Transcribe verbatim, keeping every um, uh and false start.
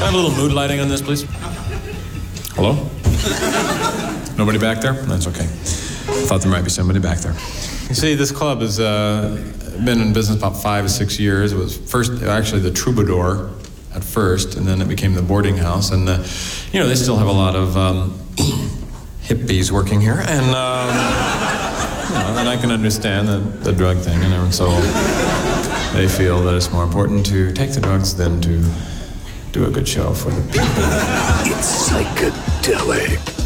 I have a little mood lighting on this, please? Hello? Nobody back there? That's okay. I thought there might be somebody back there. You see, this club has uh, been in business about five or six years. It was first, actually, the Troubadour at first, and then it became the boarding house. And, uh, you know, they still have a lot of um, hippies working here. And, um, you know, and I can understand the, the drug thing. And so they feel that it's more important to take the drugs than to do a good show for the people. It's psychedelic.